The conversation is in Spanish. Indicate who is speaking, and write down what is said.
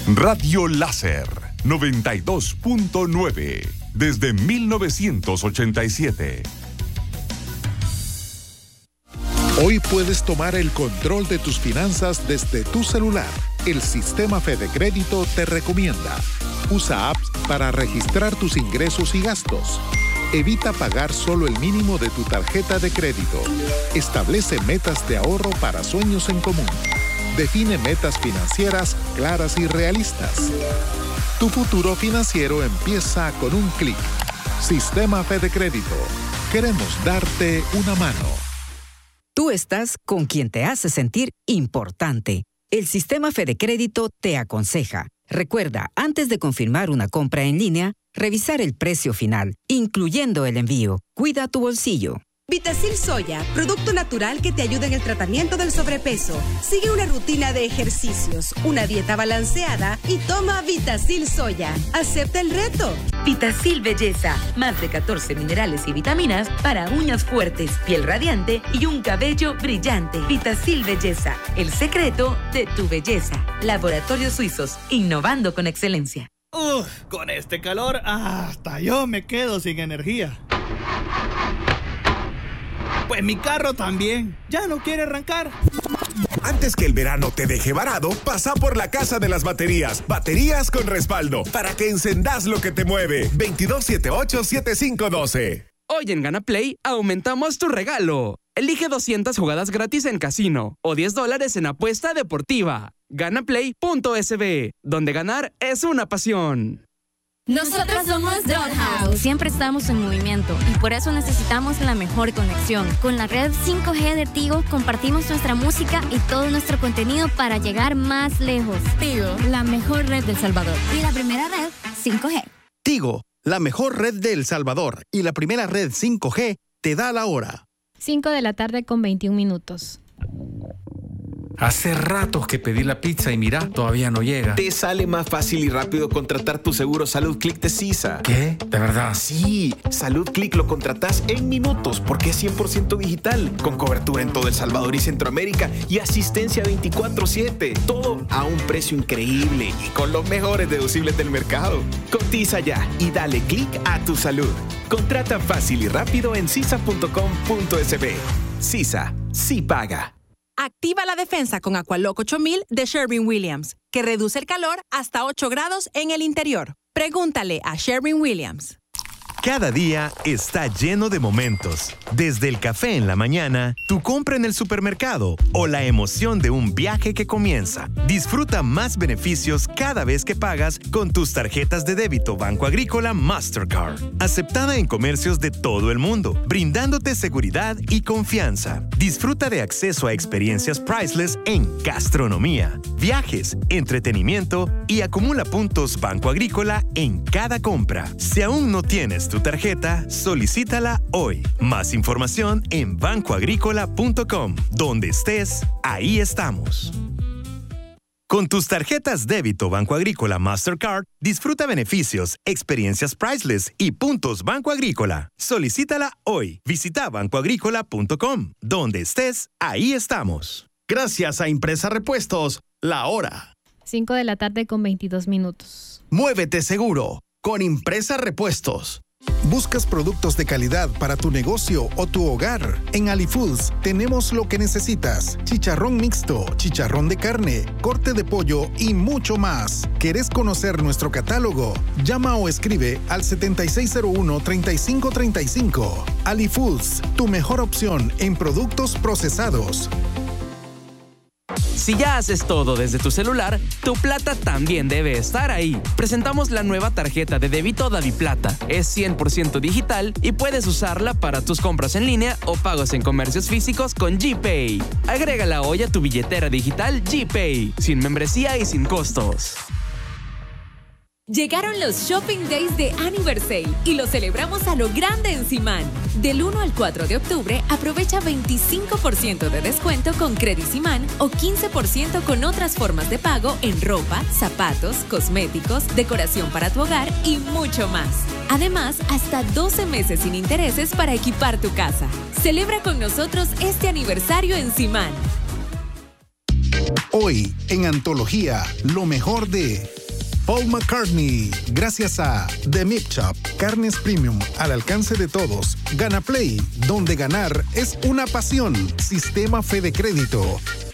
Speaker 1: Radio Láser 92.9 desde 1987.
Speaker 2: Hoy puedes tomar el control de tus finanzas desde tu celular. El sistema Fede Crédito te recomienda. Usa apps para registrar tus ingresos y gastos. Evita pagar solo el mínimo de tu tarjeta de crédito. Establece metas de ahorro para sueños en común. Define metas financieras claras y realistas. Tu futuro financiero empieza con un clic. Sistema Fede Crédito. Queremos darte una mano.
Speaker 3: Tú estás con quien te hace sentir importante. El Sistema Fede Crédito te aconseja. Recuerda, antes de confirmar una compra en línea, revisar el precio final, incluyendo el envío. Cuida tu bolsillo.
Speaker 4: Vitacil Soya, producto natural que te ayuda en el tratamiento del sobrepeso. Sigue una rutina de ejercicios, una dieta balanceada y toma Vitacil Soya. Acepta el reto.
Speaker 5: Vitacil Belleza, más de 14 minerales y vitaminas para uñas fuertes, piel radiante y un cabello brillante. Vitacil Belleza, el secreto de tu belleza. Laboratorios Suizos, innovando con excelencia.
Speaker 6: Con este calor, hasta yo me quedo sin energía. Pues mi carro también, ya no quiere arrancar.
Speaker 7: Antes que el verano te deje varado, pasa por la Casa de las Baterías. Baterías con respaldo, para que encendas lo que te mueve. 2278-7512.
Speaker 8: Hoy en Gana Play aumentamos tu regalo. Elige 200 jugadas gratis en casino o $10 en apuesta deportiva. Ganaplay.sb, donde ganar es una pasión.
Speaker 9: Nosotros somos Dollhouse. Siempre estamos en movimiento y por eso necesitamos la mejor conexión. Con la red 5G de Tigo compartimos nuestra música y todo nuestro contenido para llegar más lejos. Tigo, la mejor red de El Salvador. Y la primera red 5G.
Speaker 10: Tigo, la mejor red de El Salvador y la primera red 5G te da la hora.
Speaker 11: 5:21 p.m.
Speaker 12: Hace ratos que pedí la pizza y mira, todavía no llega.
Speaker 13: Te sale más fácil y rápido contratar tu seguro Salud Click de CISA.
Speaker 12: ¿Qué? ¿De verdad?
Speaker 13: Sí, Salud Click lo contratás en minutos porque es 100% digital, con cobertura en todo El Salvador y Centroamérica y asistencia 24/7. Todo a un precio increíble y con los mejores deducibles del mercado. Cotiza ya y dale clic a tu salud. Contrata fácil y rápido en cisa.com.sb. CISA, sí paga.
Speaker 14: Activa la defensa con Aqualock 8000 de Sherwin-Williams, que reduce el calor hasta 8 grados en el interior. Pregúntale a Sherwin-Williams.
Speaker 15: Cada día está lleno de momentos. Desde el café en la mañana, tu compra en el supermercado o la emoción de un viaje que comienza. Disfruta más beneficios cada vez que pagas con tus tarjetas de débito Banco Agrícola Mastercard. Aceptada en comercios de todo el mundo, brindándote seguridad y confianza. Disfruta de acceso a experiencias priceless en gastronomía, viajes, entretenimiento y acumula puntos Banco Agrícola en cada compra. Si aún no tienes tu tarjeta, solicítala hoy. Más información en bancoagrícola.com. Donde estés, ahí estamos. Con tus tarjetas débito Banco Agrícola Mastercard, disfruta beneficios, experiencias priceless y puntos Banco Agrícola. Solicítala hoy. Visita bancoagrícola.com. Donde estés, ahí estamos.
Speaker 10: Gracias a Impresa Repuestos, la hora.
Speaker 11: 5:22 p.m.
Speaker 10: Muévete seguro con Impresa Repuestos.
Speaker 2: ¿Buscas productos de calidad para tu negocio o tu hogar? En AliFoods tenemos lo que necesitas. Chicharrón mixto, chicharrón de carne, corte de pollo y mucho más. ¿Querés conocer nuestro catálogo? Llama o escribe al 7601-3535. AliFoods, tu mejor opción en productos procesados.
Speaker 8: Si ya haces todo desde tu celular, tu plata también debe estar ahí. Presentamos la nueva tarjeta de débito DaviPlata. Es 100% digital y puedes usarla para tus compras en línea o pagos en comercios físicos con GPay. Agrégala hoy a tu billetera digital GPay, sin membresía y sin costos.
Speaker 16: Llegaron los Shopping Days de Anniversary y los celebramos a lo grande en Simán. Del 1 al 4 de octubre, aprovecha 25% de descuento con Credit Simán o 15% con otras formas de pago en ropa, zapatos, cosméticos, decoración para tu hogar y mucho más. Además, hasta 12 meses sin intereses para equipar tu casa. Celebra con nosotros este aniversario en Simán.
Speaker 2: Hoy, en Antología, lo mejor de Paul McCartney, gracias a The Meat Shop, carnes premium al alcance de todos. Gana Play, donde ganar es una pasión. Sistema Fede Crédito.